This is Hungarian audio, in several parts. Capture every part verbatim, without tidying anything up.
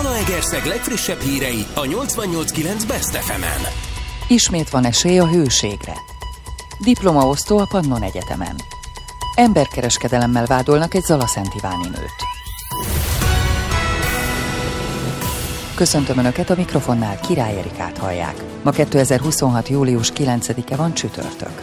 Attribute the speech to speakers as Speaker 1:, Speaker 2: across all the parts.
Speaker 1: Zalaegerszeg legfrissebb hírei a nyolcvannyolc kilenc Best ef emen.
Speaker 2: Ismét van esély a hőségre. Diplomaosztó a Pannon Egyetemen. Emberkereskedelemmel vádolnak egy zalaszentiváni nőt. Köszöntöm Önöket, a mikrofonnál Király Erikát hallják. Ma kétezer-huszonhat. július kilencedike van, csütörtök.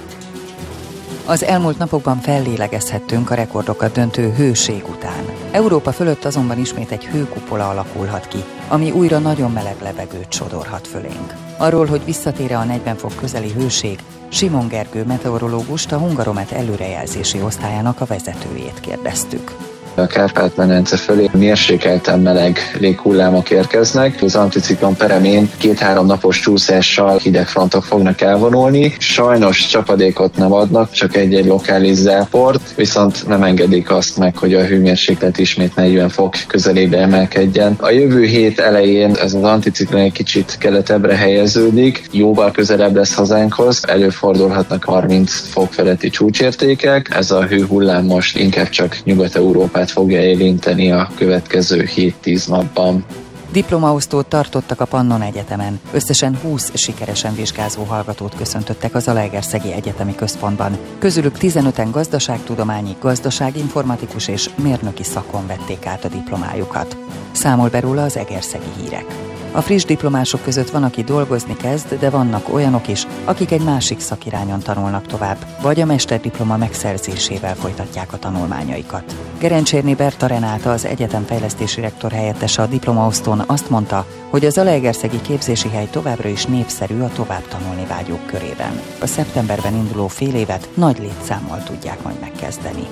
Speaker 2: Az elmúlt napokban fellélegezhettünk a rekordokat döntő hőség után. Európa fölött azonban ismét egy hőkupola alakulhat ki, ami újra nagyon meleg levegőt sodorhat fölénk. Arról, hogy visszatér-e a negyven fok közeli hőség, Simon Gergő meteorológust, a Hungaromet előrejelzési osztályának a vezetőjét kérdeztük.
Speaker 3: A Kárpát-medence fölé mérsékelten meleg léghullámok érkeznek. Az anticiklon peremén két-három napos csúszással hideg frontok fognak elvonulni. Sajnos csapadékot nem adnak, csak egy-egy lokális záport, viszont nem engedik azt meg, hogy a hőmérséklet ismét negyven fok közelébe emelkedjen. A jövő hét elején ez az anticiklon egy kicsit keletebbre helyeződik, jóval közelebb lesz hazánkhoz, előfordulhatnak harminc fok feletti csúcsértékek. Ez a hőhullám most inkább csak Nyugat-Európát fogja érinteni a következő hét-tíz napban.
Speaker 2: Diplomaosztót tartottak a Pannon Egyetemen. Összesen húsz sikeresen vizsgázó hallgatót köszöntöttek a Zalaegerszegi Egyetemi Központban. Közülük tizenöten gazdaságtudományi, gazdaságinformatikus és mérnöki szakon vették át a diplomájukat. Számol be róla az Egerszegi Hírek. A friss diplomások között van, aki dolgozni kezd, de vannak olyanok is, akik egy másik szakirányon tanulnak tovább, vagy a mesterdiploma megszerzésével folytatják a tanulmányaikat. Gerencsérné Berta Renáta, az egyetem fejlesztési rektor helyettese a diplomaosztón azt mondta, hogy a zalaegerszegi képzési hely továbbra is népszerű a tovább tanulni vágyók körében. A szeptemberben induló fél évet nagy létszámmal tudják majd megkezdeni.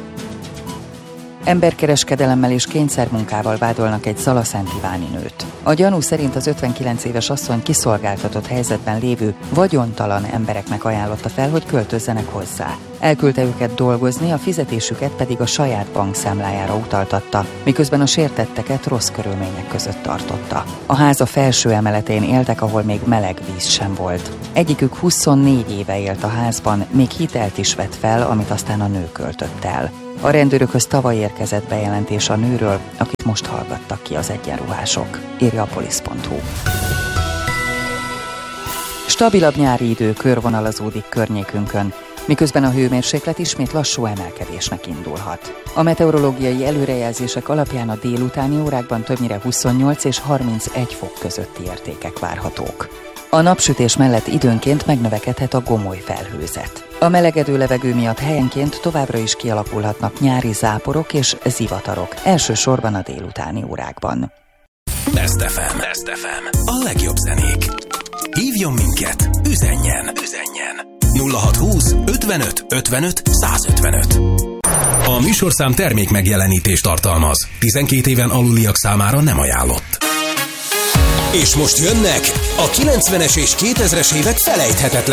Speaker 2: Emberkereskedelemmel és kényszermunkával vádolnak egy zalaszentiváni nőt. A gyanú szerint az ötvenkilenc éves asszony kiszolgáltatott helyzetben lévő, vagyontalan embereknek ajánlotta fel, hogy költözzenek hozzá. Elküldte őket dolgozni, a fizetésüket pedig a saját bankszámlájára utaltatta, miközben a sértetteket rossz körülmények között tartotta. A háza felső emeletén éltek, ahol még meleg víz sem volt. Egyikük huszonnégy éve élt a házban, még hitelt is vett fel, amit aztán a nő költött el. A rendőrökhöz tavaly érkezett bejelentés a nőről, akit most hallgattak ki az egyenruhások, írja a polisz pont hu. Stabilabb nyári idő körvonalazódik környékünkön, miközben a hőmérséklet ismét lassú emelkedésnek indulhat. A meteorológiai előrejelzések alapján a délutáni órákban többnyire huszonnyolc és harmincegy fok közötti értékek várhatók. A napsütés mellett időnként megnövekedhet a gomoly felhőzet. A melegedő levegő miatt helyenként továbbra is kialakulhatnak nyári záporok és zivatarok, elsősorban a délutáni órákban.
Speaker 1: Best ef em. Best ef em. A legjobb zenék. Hívjon minket, üzenjen, üzenjen. nulla hatszázhúsz ötvenöt ötvenöt százötvenöt. A műsorszám termék megjelenítést tartalmaz. tizenkét éven aluliak számára nem ajánlott. És most jönnek a kilencvenes és kétezres évek felejthetetlen